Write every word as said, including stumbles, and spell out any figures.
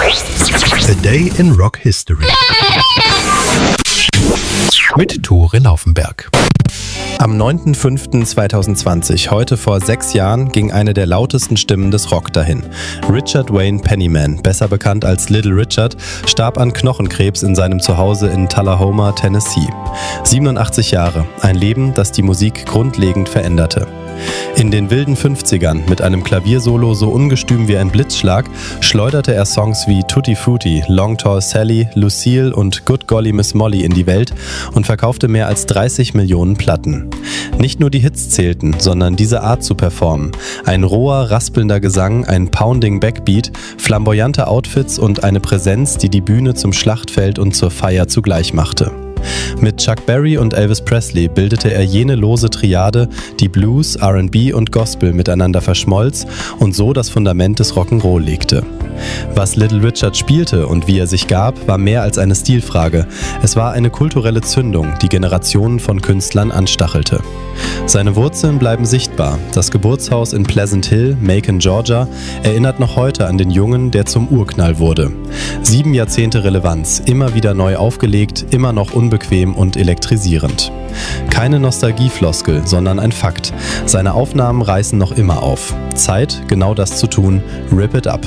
A Day in Rock History mit Tore Laufenberg. Am neunten fünften zweitausendzwanzig, heute vor sechs Jahren, ging eine der lautesten Stimmen des Rock dahin. Richard Wayne Penniman, besser bekannt als Little Richard, starb an Knochenkrebs in seinem Zuhause in Tullahoma, Tennessee. siebenundachtzig Jahre, ein Leben, das die Musik grundlegend veränderte. In den wilden fünfzigern, mit einem Klaviersolo so ungestüm wie ein Blitzschlag, schleuderte er Songs wie Tutti Frutti, Long Tall Sally, Lucille und Good Golly Miss Molly in die Welt und verkaufte mehr als dreißig Millionen Platten. Nicht nur die Hits zählten, sondern diese Art zu performen. Ein roher, raspelnder Gesang, ein pounding Backbeat, flamboyante Outfits und eine Präsenz, die die Bühne zum Schlachtfeld und zur Feier zugleich machte. Mit Chuck Berry und Elvis Presley bildete er jene lose Triade, die Blues, R and B und Gospel miteinander verschmolz und so das Fundament des Rock'n'Roll legte. Was Little Richard spielte und wie er sich gab, war mehr als eine Stilfrage. Es war eine kulturelle Zündung, die Generationen von Künstlern anstachelte. Seine Wurzeln bleiben sichtbar. Das Geburtshaus in Pleasant Hill, Macon, Georgia, erinnert noch heute an den Jungen, der zum Urknall wurde. Sieben Jahrzehnte Relevanz, immer wieder neu aufgelegt, immer noch unbequem und elektrisierend. Keine Nostalgiefloskel, sondern ein Fakt. Seine Aufnahmen reißen noch immer auf. Zeit, genau das zu tun. Rip it up.